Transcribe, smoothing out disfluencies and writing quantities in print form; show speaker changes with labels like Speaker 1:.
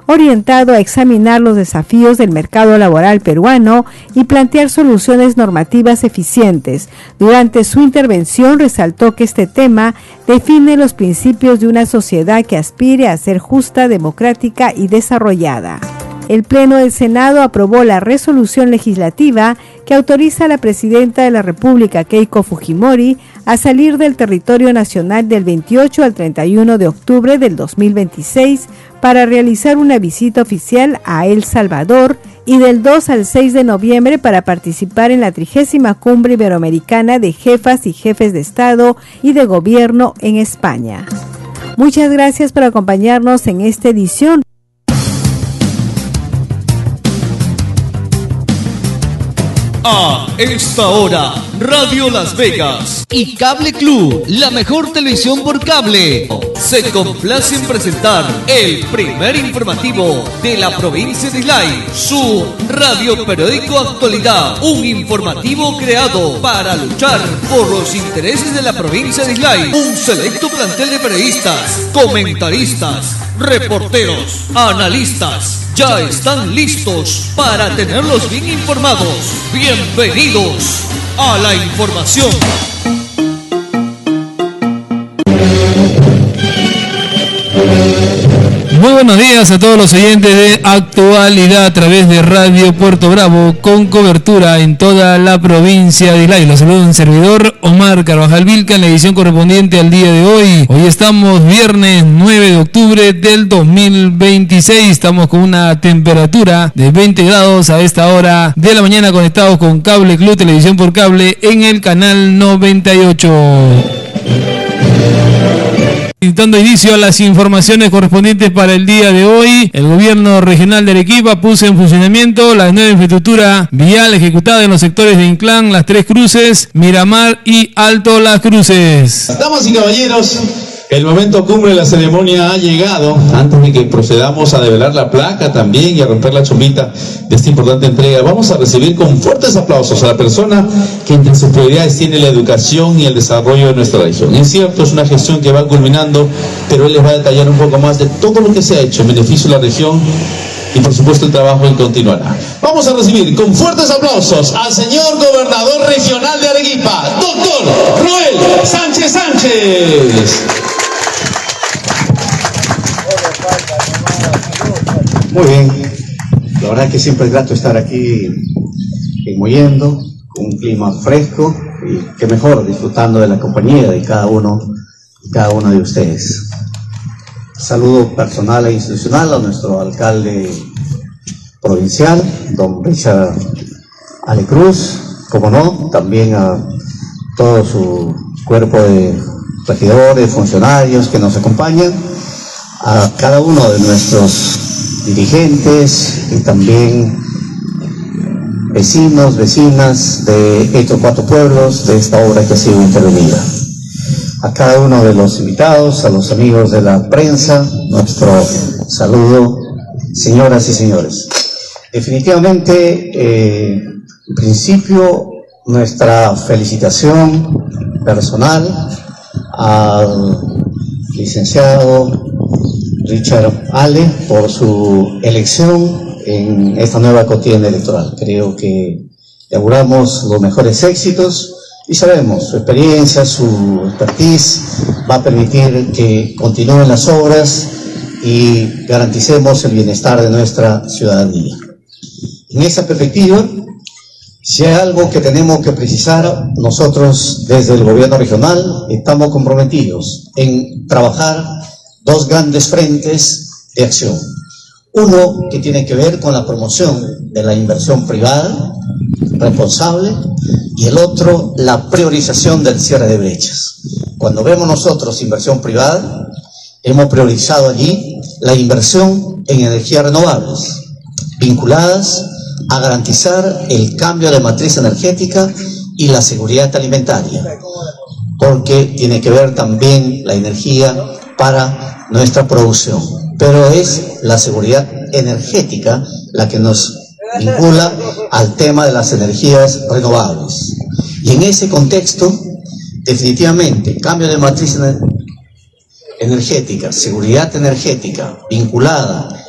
Speaker 1: orientado a examinar los desafíos del mercado laboral peruano y plantear soluciones normativas eficientes. Durante su intervención resaltó que este tema define los principios de una sociedad que aspire a ser justa, democrática y desarrollada. El Pleno del Senado aprobó la resolución legislativa que autoriza a la Presidenta de la República, Keiko Fujimori, a salir del territorio nacional del 28 al 31 de octubre del 2026 para realizar una visita oficial a El Salvador y del 2 al 6 de noviembre para participar en la 30ª Cumbre Iberoamericana de Jefas y Jefes de Estado y de Gobierno en España. Muchas gracias por acompañarnos en esta edición.
Speaker 2: A esta hora, Radio Las Vegas y Cable Club, la mejor televisión por cable, se complace en presentar el primer informativo de la provincia de Islay, su radio periódico Actualidad, un informativo creado para luchar por los intereses de la provincia de Islay. Un selecto plantel de periodistas, comentaristas, reporteros, analistas, ya están listos para tenerlos bien informados. Bienvenidos a la información.
Speaker 3: Muy buenos días a todos los oyentes de Actualidad a través de Radio Puerto Bravo, con cobertura en toda la provincia de Islay. Los saludo un servidor, Omar Carvajal Vilca, en la edición correspondiente al día de hoy. Hoy estamos viernes 9 de octubre del 2026. Estamos con una temperatura de 20 grados a esta hora de la mañana, conectados con Cable Club, televisión por cable, en el canal 98. Dando inicio a las informaciones correspondientes para el día de hoy, el gobierno regional de Arequipa puso en funcionamiento la nueva infraestructura vial ejecutada en los sectores de Inclán, Las Tres Cruces, Miramar y Alto Las Cruces.
Speaker 4: Damas y caballeros, el momento cumbre de la ceremonia ha llegado. Antes de que procedamos a develar la placa también y a romper la chomita de esta importante entrega, vamos a recibir con fuertes aplausos a la persona que entre sus prioridades tiene la educación y el desarrollo de nuestra región. Es cierto, es una gestión que va culminando, pero él les va a detallar un poco más de todo lo que se ha hecho en beneficio de la región y por supuesto el trabajo en continuará. Vamos a recibir con fuertes aplausos al señor gobernador regional de Arequipa, doctor Roel Sánchez Sánchez.
Speaker 5: Muy bien, la verdad es que siempre es grato estar aquí en Mollendo, con un clima fresco y qué mejor, disfrutando de la compañía de cada uno de ustedes. Saludo personal e institucional a nuestro alcalde provincial, don Richard Alecruz, como no, también a todo su cuerpo de regidores, funcionarios que nos acompañan, a cada uno de nuestros dirigentes y también vecinos, vecinas de estos 4 pueblos, de esta obra que ha sido intervenida. A cada uno de los invitados, a los amigos de la prensa, nuestro saludo, señoras y señores. Definitivamente, en principio, nuestra felicitación personal al licenciado Richard Ale por su elección en esta nueva contienda electoral. Creo que le auguramos los mejores éxitos y sabemos, su experiencia, su expertise va a permitir que continúen las obras y garanticemos el bienestar de nuestra ciudadanía. En esa perspectiva, si hay algo que tenemos que precisar, nosotros desde el gobierno regional estamos comprometidos en trabajar 2 grandes frentes de acción. Uno que tiene que ver con la promoción de la inversión privada responsable y el otro la priorización del cierre de brechas. Cuando vemos nosotros inversión privada, hemos priorizado allí la inversión en energías renovables vinculadas a garantizar el cambio de matriz energética y la seguridad alimentaria, porque tiene que ver también la energía para nuestra producción, pero es la seguridad energética la que nos vincula al tema de las energías renovables. Y en ese contexto, definitivamente, cambio de matriz energética, seguridad energética vinculada